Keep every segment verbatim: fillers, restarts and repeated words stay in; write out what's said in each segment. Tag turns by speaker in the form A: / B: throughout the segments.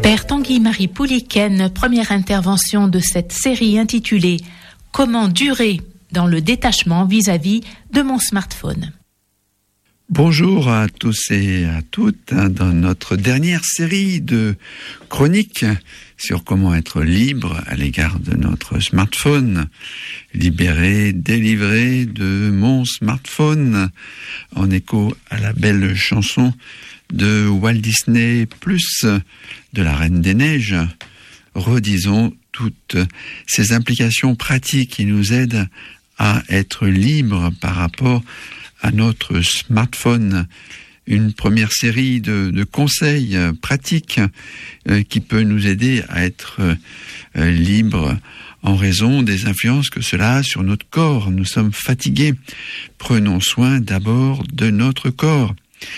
A: Père Tanguy-Marie Pouliken, première intervention de cette série intitulée « Comment durer dans le détachement vis-à-vis de mon smartphone ».
B: Bonjour à tous et à toutes dans notre dernière série de chroniques sur comment être libre à l'égard de notre smartphone, libéré, délivré de mon smartphone, en écho à la belle chanson de Walt Disney plus de la Reine des Neiges. Redisons toutes ces implications pratiques qui nous aident à être libres par rapport à notre smartphone. Une première série de, de conseils euh, pratiques euh, qui peut nous aider à être euh, libres en raison des influences que cela a sur notre corps. Nous sommes fatigués. Prenons soin d'abord de notre corps.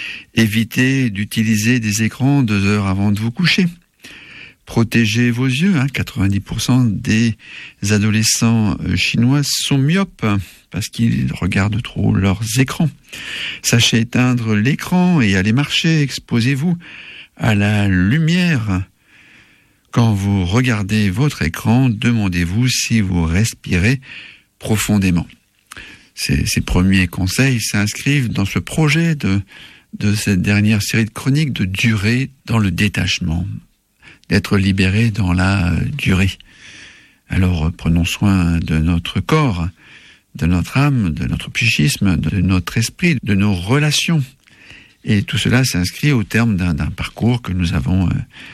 B: Évitez d'utiliser des écrans deux heures avant de vous coucher. Protégez vos yeux. Hein. quatre-vingt-dix pour cent des adolescents chinois sont myopes parce qu'ils regardent trop leurs écrans. Sachez éteindre l'écran et allez marcher. Exposez-vous à la lumière. Quand vous regardez votre écran, demandez-vous si vous respirez profondément. Ces, ces premiers conseils s'inscrivent dans ce projet de, de cette dernière série de chroniques de durer dans le détachement, d'être libéré dans la durée. Alors prenons soin de notre corps, de notre âme, de notre psychisme, de notre esprit, de nos relations. Et tout cela s'inscrit au terme d'un, d'un parcours que nous avons euh,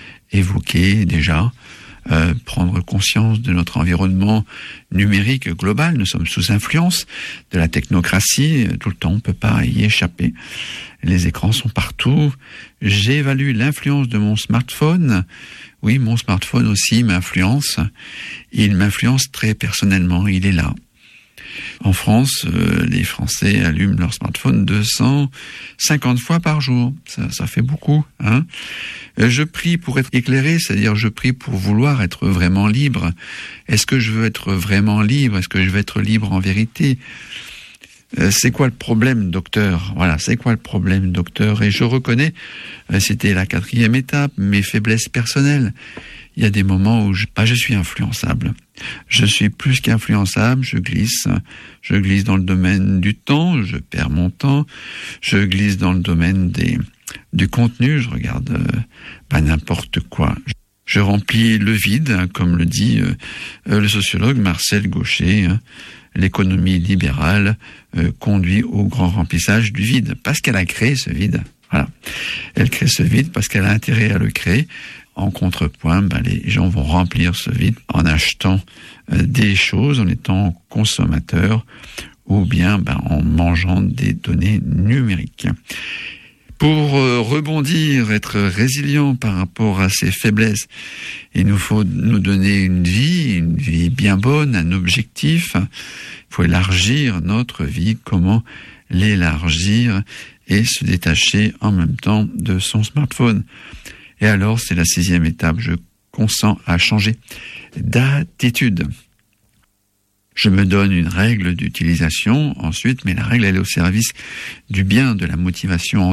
B: évoqué déjà. Euh, prendre conscience de notre environnement numérique global. Nous sommes sous influence de la technocratie. Tout le temps, on ne peut pas y échapper. Les écrans sont partout. J'évalue l'influence de mon smartphone. Oui, mon smartphone aussi m'influence. Il m'influence très personnellement. Il est là. En France, euh, les Français allument leur smartphone deux cent cinquante fois par jour. Ça, ça fait beaucoup, hein. Euh, je prie pour être éclairé, c'est-à-dire je prie pour vouloir être vraiment libre. Est-ce que je veux être vraiment libre? Est-ce que je veux être libre en vérité? Euh, c'est quoi le problème, docteur? Voilà, c'est quoi le problème, docteur? Et je reconnais, euh, c'était la quatrième étape, mes faiblesses personnelles. Il y a des moments où je, bah, je suis influençable. Je suis plus qu'influençable, je glisse. Je glisse dans le domaine du temps, je perds mon temps. Je glisse dans le domaine des, du contenu, je regarde euh, bah, n'importe quoi. Je remplis le vide, hein, comme le dit euh, le sociologue Marcel Gauchet. Hein. L'économie libérale euh, conduit au grand remplissage du vide, parce qu'elle a créé ce vide. Voilà. Elle crée ce vide parce qu'elle a intérêt à le créer. En contrepoint, ben, les gens vont remplir ce vide en achetant euh, des choses, en étant consommateurs, ou bien ben, en mangeant des données numériques. Pour euh, rebondir, être résilient par rapport à ces faiblesses, il nous faut nous donner une vie, une vie bien bonne, un objectif. Il faut élargir notre vie. Comment l'élargir et se détacher en même temps de son smartphone? Et alors, c'est la sixième étape, je consens à changer d'attitude. Je me donne une règle d'utilisation ensuite, mais la règle, elle est au service du bien, de la motivation